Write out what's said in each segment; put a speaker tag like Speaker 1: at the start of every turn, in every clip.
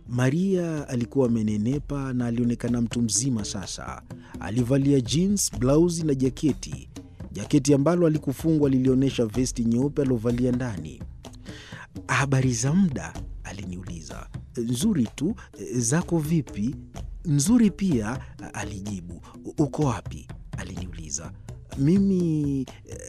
Speaker 1: Maria alikuwa amenenepa na alionekana mtu mzima sasa. Alivalia jeans, blausi na jaketi. Jaketi ambalo alikufungwa lilionyesha vesti nyeupe alovalia ndani. "Habari za muda?" aliniuliza. "Nzuri tu, zako vipi?" "Nzuri pia," alijibu. "Uko wapi?" aliniuliza. "Mimi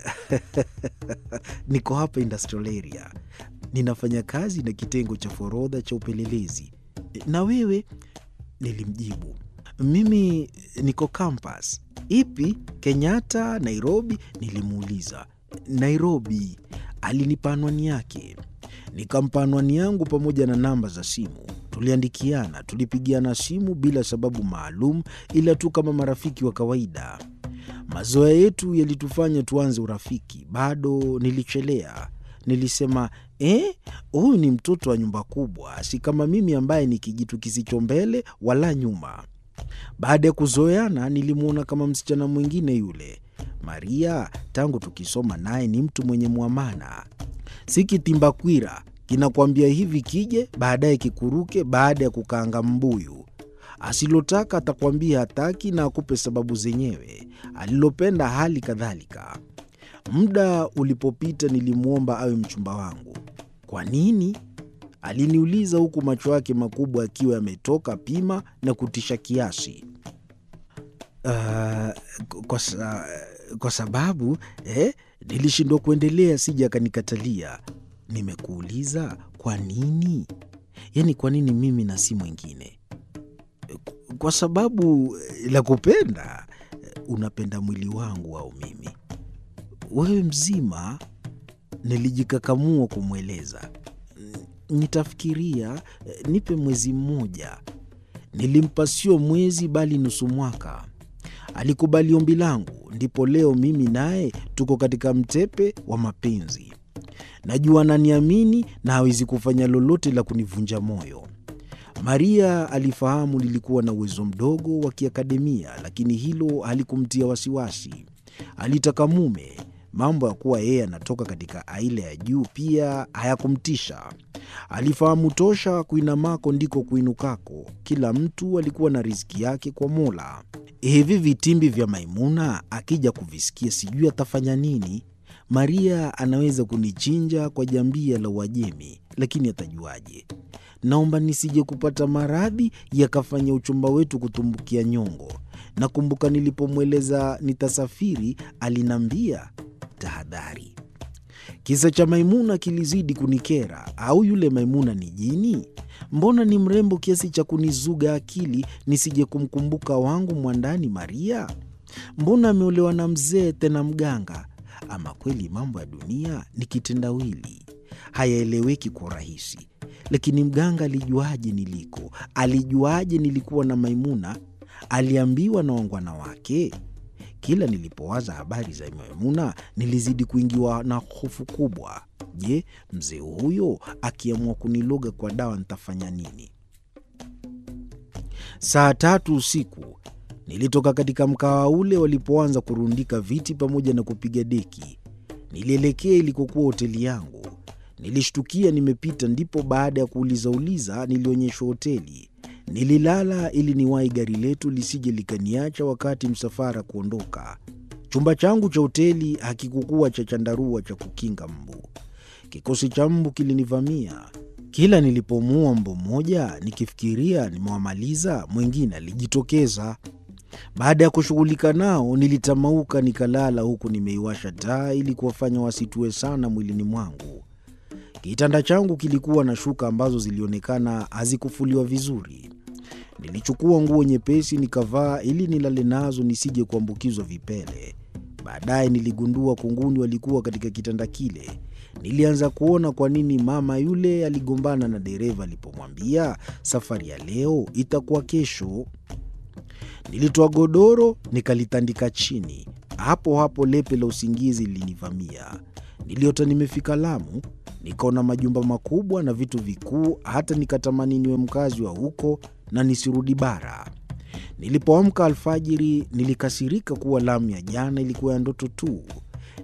Speaker 1: niko hapa industrial area. Ninafanya kazi na kitengo cha forodha cha upelelezi." "Na wewe?" nilimjibu. "Mimi niko campus." "Ipi? Kenyatta, Nairobi?" nilimuuliza. "Nairobi." Alinipa anwani yake. Nikampa anwani yangu pamoja na namba za simu. Tuliandikiana, tulipigiana simu bila sababu maalum, ila tu kama marafiki wa kawaida. Mazoea yetu yalitufanya tuanze urafiki. Bado nilichelea. Nilisema, huyu ni mtoto wa nyumba kubwa, si kama mimi ambaye ni kijitu kisicho mbele wala nyuma. Baada ya kuzoeana, nilimwona kama msichana mwingine yule. Maria, tangu tukisoma naye ni mtu mwenye muamana. Si kitimbakwira, kinakwambia hivi kije, baadaye kikuruke baada ya kukaanga mbuyu. Asilotaka atakwambia hataki na akupe sababu zenyewe. Alilopenda hali kadhalika. Muda ulipopita nilimwomba awe mchumba wangu. "Kwa nini?" aliniuliza huku macho yake makubwa akiwa yametoka pima na kutisha kiasi. Kwa sababu nilishindwa kuendelea, sija akanikatalia. "Nimekuuliza kwa nini? Yaani kwa nini mimi na si mwingine?" "Kwa sababu la kupenda." "Unapenda mwili wangu au mimi?" "Wewe mzima." Nilijikakamua kumweleza. "Nitafikiria, nipe mwezi mmoja." Nilimpa sio mwezi bali nusu mwaka. Alikubali ombi langu, ndipo leo mimi naye tuko katika mtepe wa mapenzi. Najua ananiamini na hawezi kufanya lolote la kunivunja moyo. Maria alifahamu nilikuwa na uwezo mdogo wa kiakademia, lakini hilo halikumtia wasiwasi. Alitaka mume. Mambo ya kuwa yeye anatoka katika aila ya juu pia hayakumtisha. Alifahamu tosha kuinamako ndiko kuinukako. Kila mtu alikuwa na riziki yake kwa Mola. Hivi vitimbi vya Maimuna akija kuvisikia sijui atafanya nini. Maria anaweza kunichinja kwa jambia la Uajemi, lakini atajuaje? Naomba nisije kupata maradhi yakafanya uchumba wetu kutumbukia nyongo. Nakumbuka nilipomweleza nitasafiri, alinambia, "Tahadhari." Kisa cha Maimuna kilizidi kunikera. Au yule Maimuna ni jini? Mbona ni mrembo kiasi cha kunizuga akili nisije kumkumbuka wangu mwandani Maria? Mbona ameolewa na mzee tena mganga? Ama kweli mambo ya dunia ni kitendawili, hayaeleweki kwa rahisi. Lakini mganga alijuaje niliko? Alijuaje nilikuwa na Maimuna? Aliambiwa na wangwana wake? Kila nilipowaza habari za Maimuna nilizidi kuingiwa na hofu kubwa. Je, mzee huyo akiamua kuniloga kwa dawa nitafanya nini? Saa 3 usiku nilitoka katika mkawa ule walipoanza kurundika viti pamoja na kupiga deki. Nilielekea ilikokuwa hoteli yangu. Nilishtukia nimepita, ndipo baada ya kuuliza nilionyeshwa hoteli. Nililala ili niwahi gari letu lisije likaniacha wakati msafara kuondoka. Chumba changu cha hoteli hakikukuwa cha chandarua cha kukinga mbu. Kikosi cha mbu kilinivamia. Kila nilipomuua mbu mmoja nikifikiria nimewamaliza, mwingine alijitokeza. Baada ya kushughulika nao nilitamauka nikalala huku nimeiwasha taa ili kuwafanya wasitue sana mwilini mwangu. Kitanda changu kilikuwa na shuka ambazo zilionekana hazikufuliwa vizuri. Nilichukua nguo nyepesi nikavaa ili nilale nazo nisije kuambukizwa vipele. Baadaye niligundua kunguni walikuwa katika kitanda kile. Nilianza kuona kwa nini mama yule aligombana na dereva alipomwambia safari ya leo itakuwa kesho. Nilitoa godoro nikalitandika chini. Hapo hapo lepe la usingizi lilinivamia. Niliota nimefika Lamu, nikaona majumba makubwa na vitu vikuu, hata nikatamani niwe mkazi wa huko na nisirudi bara. Nilipoamka alfajiri nilikasirika kuwa Lamu ya jana ilikuwa ya ndoto tu.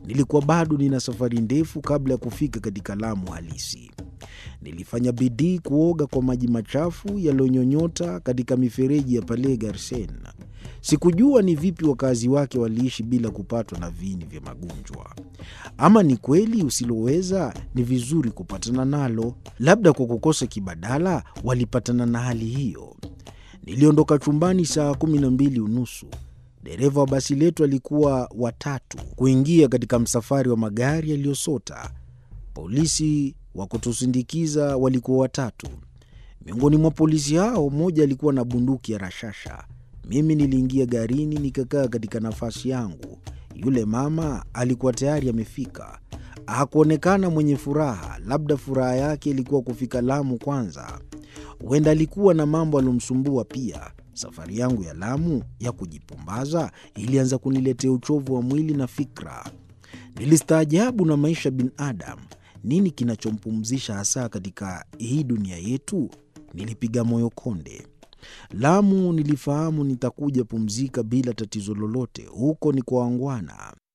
Speaker 1: Nilikuwa bado nina safari ndefu kabla ya kufika katika Lamu halisi. Nilifanya bidii kuoga kwa maji machafu yaliyonyonyota katika mifereji ya pale Garsen. Sikujua ni vipi wakazi wake waliishi bila kupatwa na viini vya magonjwa. Ama ni kweli usiloweza ni vizuri kupatana nalo. Labda kwa kukosa kibadala walipatana na hali hiyo. Niliondoka chumbani saa 12:30. Dereva wa basi letu alikuwa watatu kuingia katika msafari wa magari yaliyosota. Polisi wa kutusindikiza walikuwa watatu. Miongoni mwa polisi hao, mmoja alikuwa na bunduki ya rashasha. Mimi niliingia garini nikakaa katika nafasi yangu. Yule mama alikuwa tayari amefika. Hakuonekana mwenye furaha, labda furaha yake ilikuwa kufika Lamu kwanza. Huenda alikuwa na mambo aliyomsumbua pia. Safari yangu ya Lamu ya kujipumbaza ilianza kuniletea uchovu wa mwili na fikra. Nilistaajabu na maisha binadamu. Nini kinachompumzisha hasa katika hii dunia yetu? Nilipiga moyo konde. Lamu nilifahamu nitakuja pumzika bila tatizo lolote. Huko ni kwa wangwana.